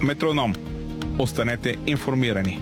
Метроном. Останете информирани.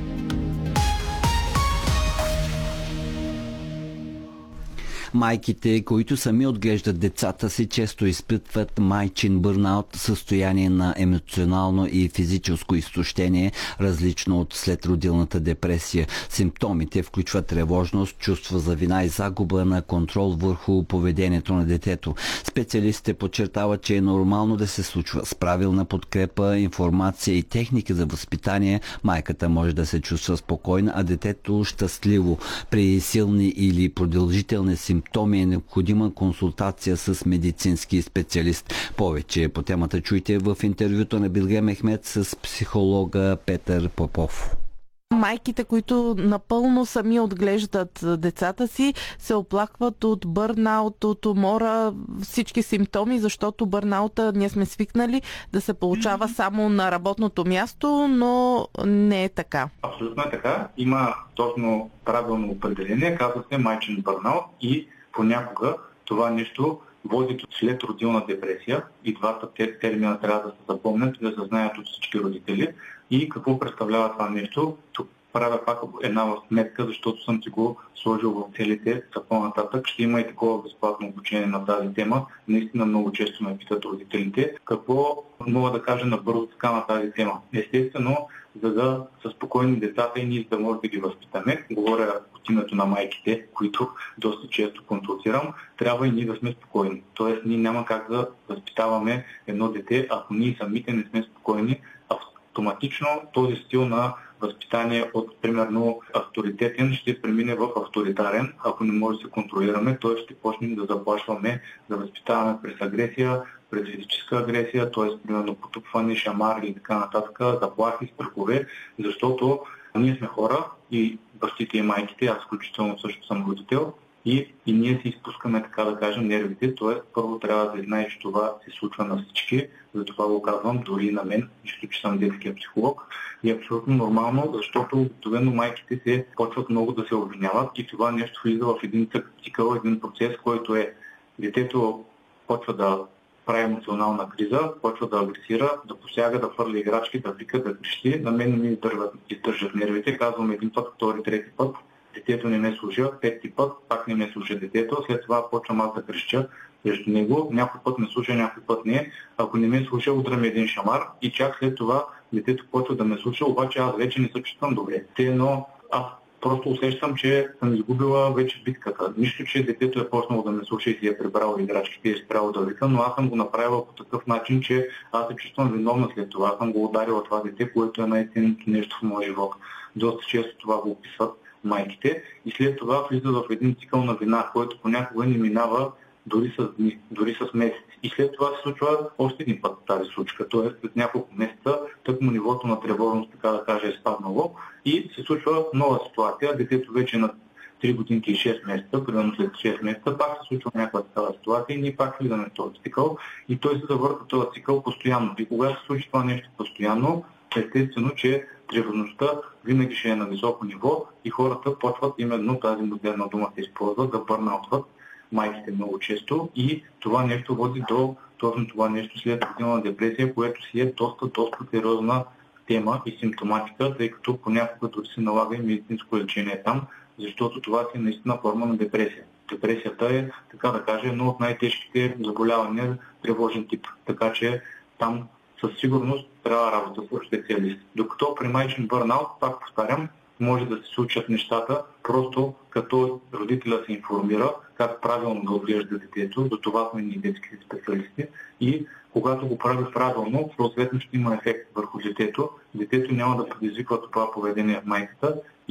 Майките, които сами отглеждат децата си, често изпитват майчин бърнаут, състояние на емоционално и физическо изтощение, различно от следродилната депресия. Симптомите включват тревожност, чувство за вина и загуба на контрол върху поведението на детето. Специалистите подчертават, че е нормално да се случва. С правилна подкрепа, информация и техники за възпитание, майката може да се чувства спокойна, а детето щастливо. При силни или продължителни симптоми е необходима консултация с медицински специалист. Повече по темата чуйте в интервюто на Билге Мехмед с психолога Петър Попов. Майките, които напълно сами отглеждат децата си, се оплакват от бърнаут, от умора, всички симптоми, защото бърнаута ние сме свикнали да се получава само на работното място, но не е така. Абсолютно е така. Има точно правилно определение, казва се майчин бърнаут и понякога това нещо води до следродилна депресия. И двата термина трябва да се запомнят и да се знаят от всички родители. И какво представлява това нещо? Тук правя пак една сметка, защото съм си го сложил в целите за по-нататък. Ще има и такова безплатно обучение на тази тема. Наистина много често ме питат родителите. Какво мога да кажа набързо така на тази тема? Естествено, за да са спокойни децата и ние да може да ги възпитаме, говоря от името на майките, които доста често консултирам, трябва и ние да сме спокойни. Тоест ние няма как да възпитаваме едно дете, ако ние самите не сме спокойни. Автоматично този стил на възпитание от, примерно, авторитетен ще премине в авторитарен, ако не може да се контролираме, т.е. ще почнем да заплашваме, да възпитаваме през агресия, през физическа агресия, т.е. примерно потупване, шамар и така нататък, заплахи, страхове, защото ние сме хора и бащите и майките, аз включително също съм родител, и ние си изпускаме, така да кажем, нервите, т.е. първо трябва да знаеш, че това се случва на всички, затова го казвам дори на мен, нищо, че съм детския психолог. И е абсолютно нормално, защото обикновено майките се почват много да се обвиняват и това нещо влиза в един цикъл, един процес, който е детето почва да прави емоционална криза, почва да агресира, да посяга, да хвърля играчки, да вика, да крещи. На мен не ми издържат нервите, казвам един път, втори, трети път. Детето не ме слуша, пети път, пак не ме слуша детето, след това почвам аз да крещя срещу него, някой път ме слуша, някой път не. Ако не ме слуша, удрям един шамар и чак след това детето почва да ме слуша, обаче аз вече не се чувствам добре. Но аз просто усещам, че съм изгубила вече битката. Нищо, че детето е почнало да ме слуша и си е прибрало играчките и е спряло да вика, но аз съм го направила по такъв начин, че аз се чувствам виновна след това. Аз съм го ударила това дете, което е най-ценното нещо в моя живот. Доста често това го описват майките и след това влиза в един цикъл на вина, който понякога не минава дори с дни, дори с месеци. И след това се случва още един път тази случка. Т.е. след няколко месеца тъкмо нивото на тревожност, така да кажа, е спаднало и се случва нова ситуация. Детето вече на 3 годинки и 6 месеца, примерно след 6 месеца, пак се случва някаква такава ситуация и ние пак влизаме в този цикъл и той се завърта този цикъл постоянно. И когато се случи това нещо постоянно, естествено, че тревожността винаги ще е на високо ниво и хората почват именно тази модерна дума се използва да бърнаутват майките много често и това нещо води до точно това нещо след родилна депресия, което си е доста сериозна тема и симптоматика, тъй като понякога дори се налага и медицинско лечение там, защото това си е наистина форма на депресия. Депресията е, така да кажа, едно от най-тежките заболявания, тревожен тип, така че там със сигурност трябва работа с специалист. Докато при майчин бърнаут, пак повтарям, може да се случат нещата, просто като родителя се информира как правилно да отглежда детето, до това сме и детски специалисти и когато го прави правилно, съответно ще има ефект върху детето. Детето няма да предизвиква това поведение в майката